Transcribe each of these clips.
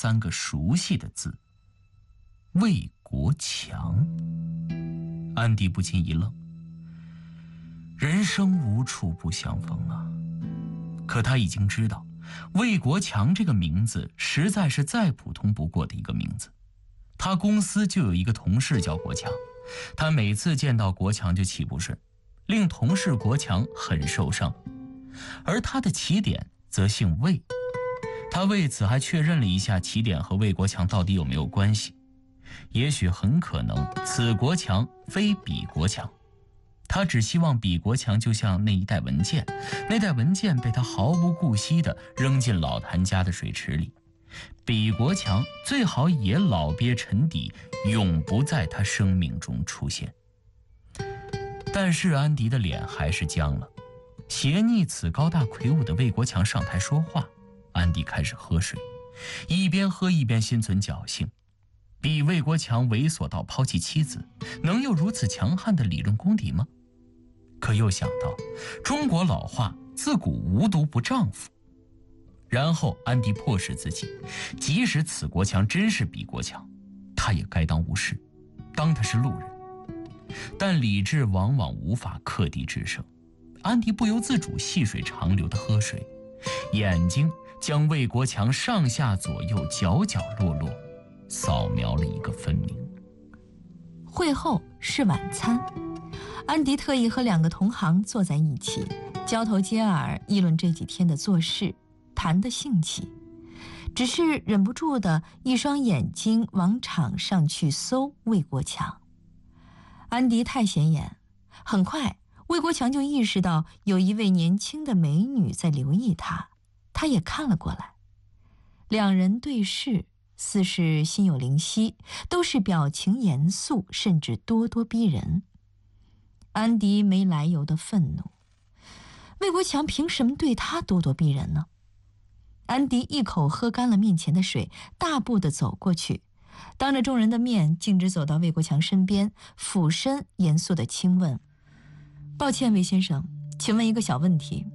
3个熟悉的字：魏国强。安迪不禁一愣，人生无处不相逢啊！可他已经知道，魏国强这个名字实在是再普通不过的一个名字。他公司就有一个同事叫国强，他每次见到国强就气不顺，令同事国强很受伤。而他的起点则姓魏，他为此还确认了一下起点和魏国强到底有没有关系。也许很可能此国强非彼国强，他只希望彼国强就像那一袋文件，那袋文件被他毫不顾惜地扔进老谭家的水池里，彼国强最好也老鳖沉底，永不在他生命中出现。但是安迪的脸还是僵了。斜睨此高大魁梧的魏国强上台说话，安迪开始喝水，一边喝一边心存侥幸。比魏国强猥琐到抛弃妻子，能有如此强悍的理论功底吗？可又想到中国老话自古无毒不丈夫，然后安迪迫使自己，即使此国强真是彼国强，他也该当无视，当他是路人。但理智往往无法克敌制胜，安迪不由自主细水长流地喝水，眼睛将魏国强上下左右角角落落扫描了一个分明。 会后是晚餐，安迪特意和2个同行坐在一起，交头接耳议论这几天的做事，谈得兴起，只是忍不住的一双眼睛往场上去搜魏国强。安迪太显眼，很快魏国强就意识到有一位年轻的美女在留意他，他也看了过来。2人对视，似是心有灵犀，都是表情严肃，甚至咄咄逼人。安迪没来由的愤怒，魏国强凭什么对他咄咄逼人呢？安迪一口喝干了面前的水，大步地走过去，当着众人的面径直走到魏国强身边，俯身严肃地轻问：抱歉，魏先生，请问一个小问题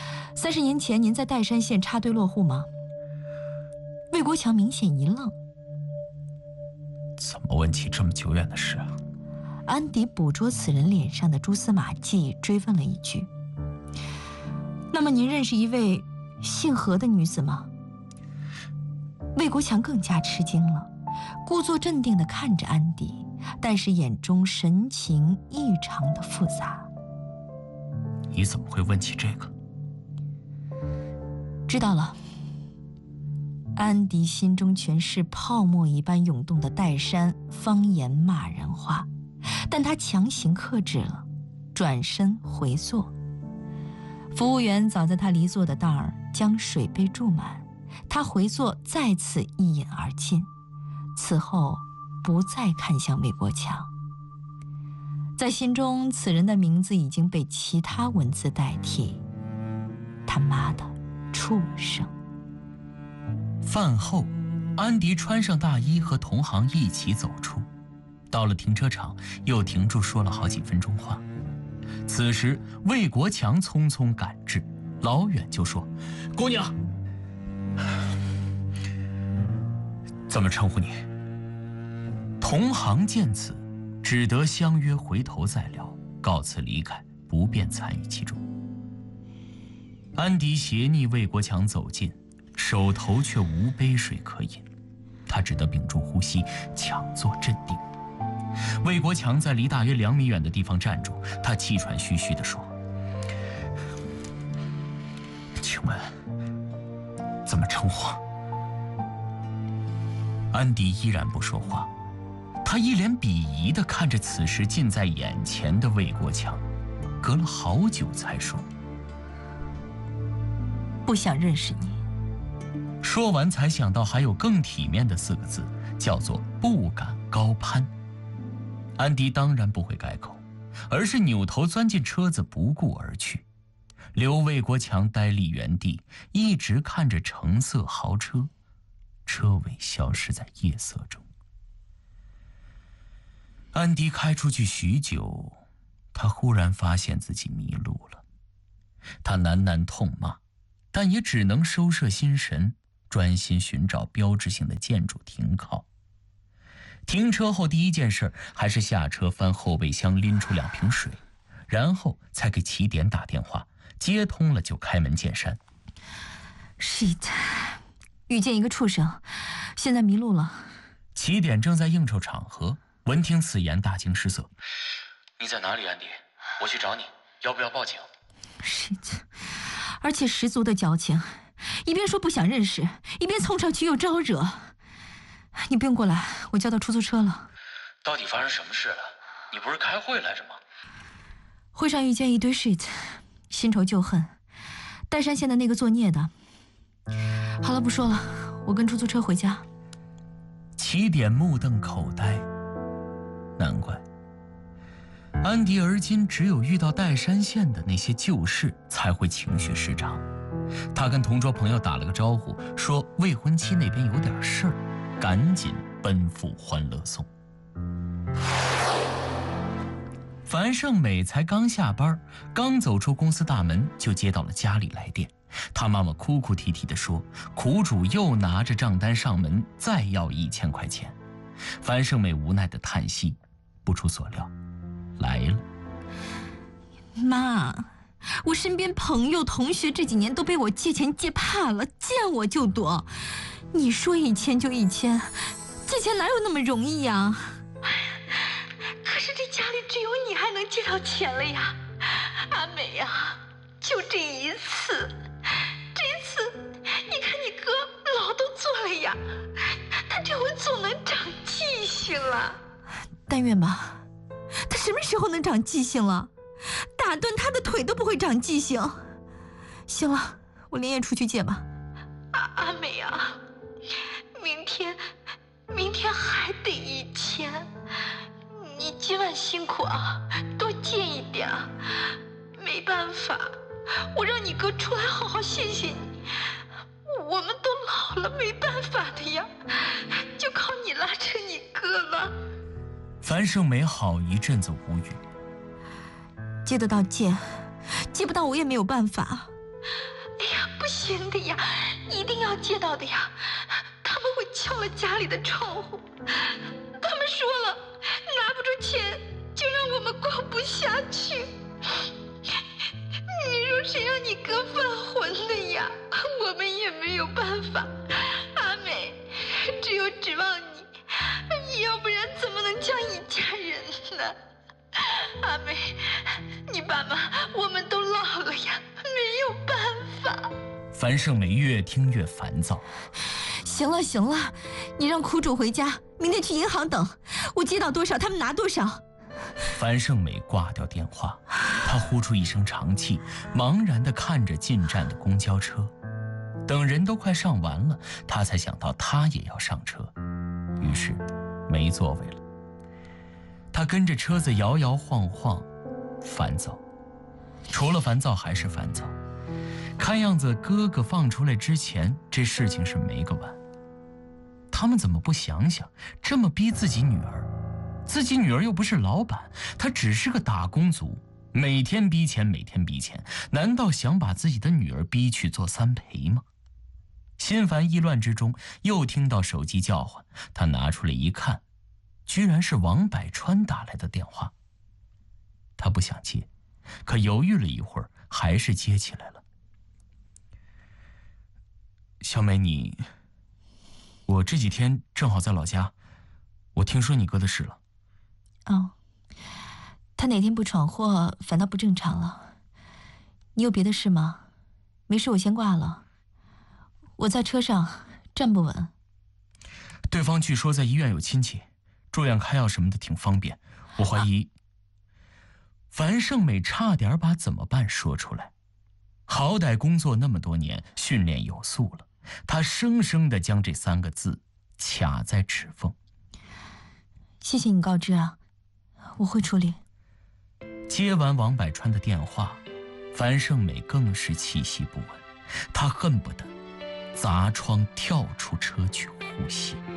，30年前您在岱山县插队落户吗？魏国强明显一愣。 怎么问起这么久远的事啊？ 安迪捕捉此人脸上的蛛丝马迹，追问了一句：那么您认识一位姓何的女子吗？魏国强更加吃惊了，故作镇定地看着安迪，但是眼中神情异常的复杂。 你怎么会问起这个？ 知道了。安迪心中全是泡沫一般涌动的岱山方言骂人话，但他强行克制了，转身回坐。服务员早在他离座的当儿将水杯注满，他回坐再次一饮而尽，此后不再看向魏国强。在心中，此人的名字已经被其他文字代替，他妈的畜生。 饭后，安迪穿上大衣和同行一起走出，到了停车场又停住说了好几分钟话。此时魏国强匆匆赶至，老远就说：姑娘，怎么称呼你？同行见此只得相约回头再聊，告辞离开，不便参与其中。安迪斜睨魏国强走近，手头却无杯水可饮，他只得屏住呼吸，强作镇定。魏国强在离大约2米远的地方站住，他气喘吁吁地说：请问怎么称呼？安迪依然不说话，他一脸鄙夷地看着此时近在眼前的魏国强，隔了好久才说： 不想认识你。 说完才想到还有更体面的4个字，叫做不敢高攀。安迪当然不会改口，而是扭头钻进车子不顾而去，留魏国强呆立原地，一直看着橙色豪车，车尾消失在夜色中。安迪开出去许久，他忽然发现自己迷路了。他喃喃痛骂，但也只能收摄心神， 专心寻找标志性的建筑停靠。停车后第一件事还是下车翻后备箱拎出2瓶水，然后才给起点打电话，接通了就开门见山。 shit， 遇见一个畜生，现在迷路了。 起点正在应酬场合，闻听此言大惊失色。你在哪里，安迪？我去找你，要不要报警 ？shit， 而且十足的矫情，一边说不想认识，一边冲上去又招惹。你不用过来，我叫到出租车了。 到底发生什么事了？你不是开会来着吗？ 会上遇见一堆 shit， 新仇旧恨，岱山县的那个作孽的。好了，不说了，我跟出租车回家。 起点目瞪口呆，难怪安迪而今只有遇到岱山县的那些旧事才会情绪失常。他跟同桌朋友打了个招呼，说未婚妻那边有点事儿，赶紧奔赴欢乐颂。樊胜美才刚下班，刚走出公司大门，就接到了家里来电。他妈妈哭哭啼啼地说，苦主又拿着账单上门，再要1000块钱。樊胜美无奈地叹息，不出所料，来了。 妈，我身边朋友同学这几年都被我借钱借怕了，见我就躲。你说1000就1000，借钱哪有那么容易呀？可是这家里只有你还能借到钱了呀，阿美呀，就这一次，你看你哥牢都坐了呀，他这回总能长记性了。但愿吧，他什么时候能长记性了？打断他的腿都不会长记性。行了，我连夜出去借吧。阿美啊，明天还得1000，你今晚辛苦啊，多借一点啊。没办法，我让你哥出来好好谢谢你。我们都老了，没办法的呀，就靠你拉扯你哥了。 樊胜美好一阵子无语。 借得到借，借不到我也没有办法。哎呀，不行的呀，一定要借到的呀！他们会敲了家里的窗户，他们说了，拿不出钱就让我们过不下去。你说谁让你哥犯浑了呀？我们也没有办法。阿美，只有指望你，要不然怎么能将一家人呢？阿美，你爸妈我们都老了呀，没有办法。 樊胜美越听越烦躁。 行了，你让苦主回家，明天去银行等，我接到多少他们拿多少。 樊胜美挂掉电话，她呼出一声长气，茫然地看着进站的公交车。等人都快上完了，她才想到她也要上车，于是没座位了。她跟着车子摇摇晃晃，烦躁。除了烦躁还是烦躁。看样子哥哥放出来之前，这事情是没个完。他们怎么不想想，这么逼自己女儿？自己女儿又不是老板，她只是个打工族，每天逼钱，难道想把自己的女儿逼去做3陪吗？心烦意乱之中，又听到手机叫唤，他拿出来一看，居然是王百川打来的电话。他不想接，可犹豫了一会儿，还是接起来了。小美，我这几天正好在老家，我听说你哥的事了。 哦，他哪天不闯祸，反倒不正常了。你有别的事吗？没事，我先挂了。我在车上站不稳。 对方据说在医院有亲戚，住院开药什么的挺方便。我怀疑。樊胜美差点把怎么办说出来。好歹工作那么多年，训练有素了，她生生地将这3个字卡在齿缝。 谢谢你告知啊，我会处理。 接完王百川的电话，樊胜美更是气息不稳，她恨不得砸窗跳出车去呼吸。